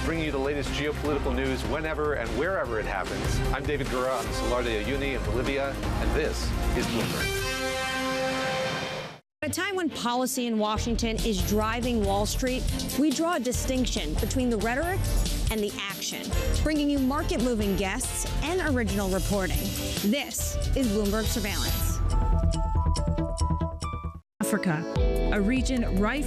bringing you the latest geopolitical news whenever and wherever it happens. I'm David Gura on the Salar de Uyuni in Bolivia, and this is Bloomberg. At a time when policy in Washington is driving Wall Street, we draw a distinction between the rhetoric and the action, bringing you market-moving guests and original reporting. This is Bloomberg Surveillance. Africa, a region rife